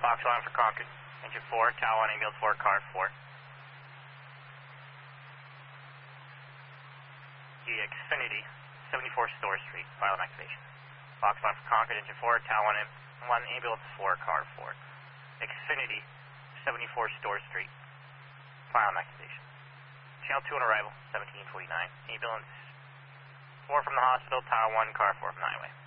Fox 1 for Concord. Engine 4, Tower 1, ambulance 4, car 4. The Xfinity, 74 Store Street, file and activation. Fox 1 for Concord, engine 4, Tower 1, ambulance 4, car 4. Xfinity, 74 Store Street, file and activation. Channel 2 on arrival, 1749. Ambulance 4 from the hospital, Tower 1, car 4 from the highway.